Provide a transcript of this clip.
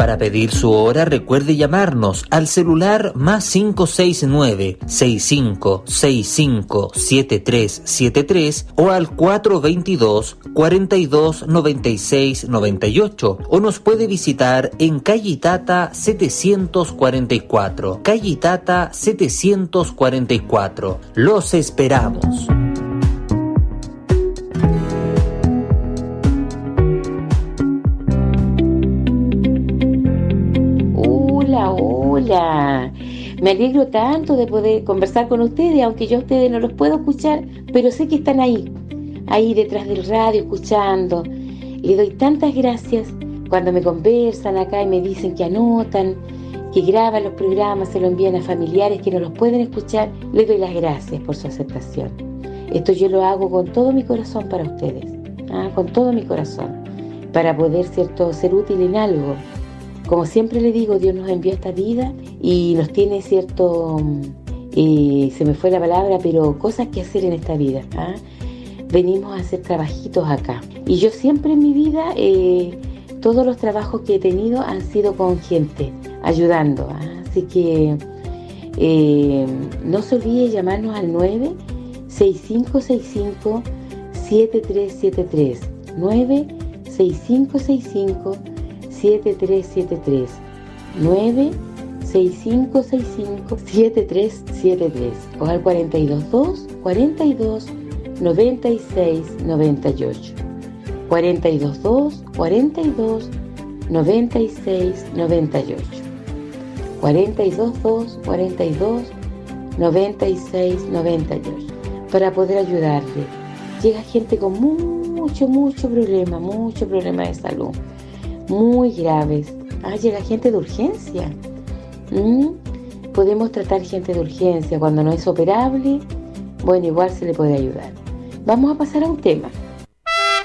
Para pedir su hora, recuerde llamarnos al celular +569 6565 7373 o al 422 42 96 98, o nos puede visitar en calle Itata 744. Calle Itata 744. Los esperamos. Hola, me alegro tanto de poder conversar con ustedes, aunque yo a ustedes no los puedo escuchar, pero sé que están ahí detrás del radio escuchando. Le doy tantas gracias cuando me conversan acá y me dicen que anotan, que graban los programas, se lo envían a familiares que no los pueden escuchar. Les doy las gracias por su aceptación. Esto yo lo hago con todo mi corazón para ustedes, con todo mi corazón, para poder, ¿cierto?, ser útil en algo. Como siempre le digo, Dios nos envió esta vida y nos tiene, ¿cierto?, se me fue la palabra, pero cosas que hacer en esta vida. Venimos a hacer trabajitos acá. Y yo siempre en mi vida, todos los trabajos que he tenido han sido con gente, ayudando. Así que no se olvide llamarnos al 96565-7373. 96565-7373. 96565-7373 o al 422 42 96 98. 422 42 96 98. 422 42 96 98, para poder ayudarle. Llega gente con mucho problema de salud, muy graves. Llega gente de urgencia. Podemos tratar gente de urgencia cuando no es operable. Bueno, igual se le puede ayudar. Vamos a pasar a un tema.